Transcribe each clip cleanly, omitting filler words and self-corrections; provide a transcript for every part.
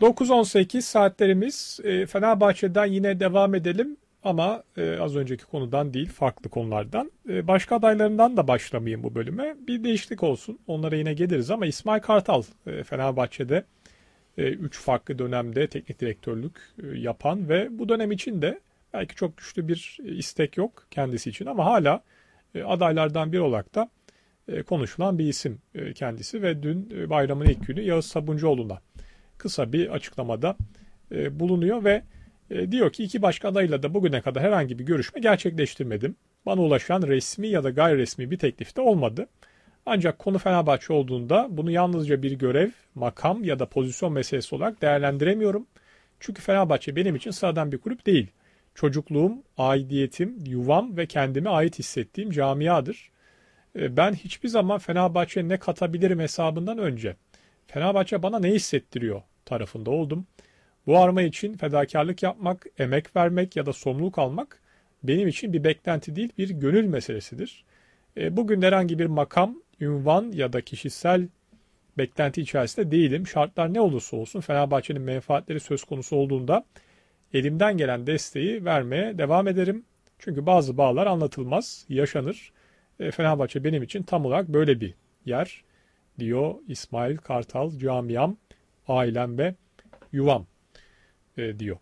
9.18 saatlerimiz. Fenerbahçe'den yine devam edelim ama az önceki konudan değil, farklı konulardan. Başka adaylarından da başlamayayım bu bölüme. Bir değişiklik olsun. Onlara yine geliriz ama İsmail Kartal Fenerbahçe'de 3 farklı dönemde teknik direktörlük yapan ve bu dönem için de belki çok güçlü bir istek yok kendisi için ama hala adaylardan biri olarak da konuşulan bir isim kendisi ve dün bayramın ilk günü Yağız Sabuncuoğlu'na kısa bir açıklamada bulunuyor ve diyor ki iki başka adayla da bugüne kadar herhangi bir görüşme gerçekleştirmedim. Bana ulaşan resmi ya da gayri resmi bir teklif de olmadı. Ancak konu Fenerbahçe olduğunda bunu yalnızca bir görev, makam ya da pozisyon meselesi olarak değerlendiremiyorum. Çünkü Fenerbahçe benim için sıradan bir kulüp değil. Çocukluğum, aidiyetim, yuvam ve kendime ait hissettiğim camiadır. Ben hiçbir zaman Fenerbahçe'ye ne katabilirim hesabından önce Fenerbahçe bana ne hissettiriyor tarafında oldum. Bu arma için fedakarlık yapmak, emek vermek ya da sorumluluk almak benim için bir beklenti değil, bir gönül meselesidir. Bugün herhangi bir makam, ünvan ya da kişisel beklenti içerisinde değilim. Şartlar ne olursa olsun Fenerbahçe'nin menfaatleri söz konusu olduğunda elimden gelen desteği vermeye devam ederim. Çünkü bazı bağlar anlatılmaz, yaşanır. Fenerbahçe benim için tam olarak böyle bir yer diyor İsmail Kartal, camiam, ailem ve yuvam diyor.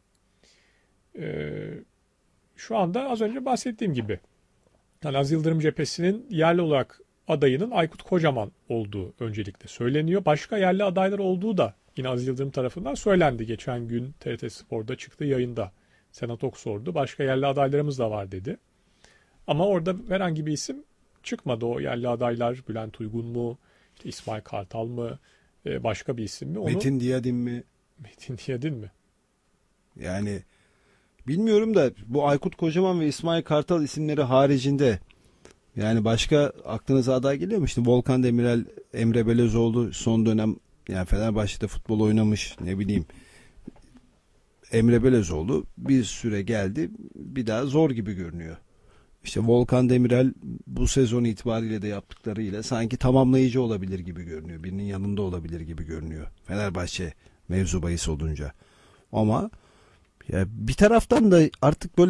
Şu anda az önce bahsettiğim gibi yani Aziz Yıldırım cephesinin yerli olarak adayının Aykut Kocaman olduğu öncelikle söyleniyor. Başka yerli adaylar olduğu da yine Aziz Yıldırım tarafından söylendi. Geçen gün TRT Spor'da çıktığı yayında Senat Ok sordu. Başka yerli adaylarımız da var dedi. Ama orada herhangi bir isim çıkmadı. O yerli adaylar Bülent Uygun mu, işte İsmail Kartal mı, başka bir isim mi? Metin Diyadin mi? Metin Diyadin mi? Yani bilmiyorum da bu Aykut Kocaman ve İsmail Kartal isimleri haricinde yani başka aklınıza aday geliyor mu? İşte Volkan Demirel, Emre Belözoğlu son dönem yani Fenerbahçe'de futbol oynamış, ne bileyim. Emre Belözoğlu bir süre geldi, bir daha zor gibi görünüyor. İşte Volkan Demirel bu sezon itibariyle de yaptıklarıyla sanki tamamlayıcı olabilir gibi görünüyor. Birinin yanında olabilir gibi görünüyor. Fenerbahçe mevzu bahis olunca. Ama ya bir taraftan da artık böyle